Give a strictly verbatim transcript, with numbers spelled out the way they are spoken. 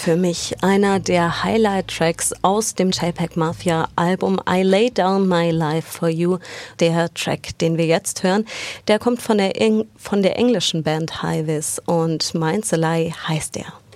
für mich einer der Highlight-Tracks aus dem JPEG Mafia Album I Lay Down My Life For You. Der Track, den wir jetzt hören, der kommt von der, Eng- von der englischen Band Highvis und Mind's a Lie heißt er.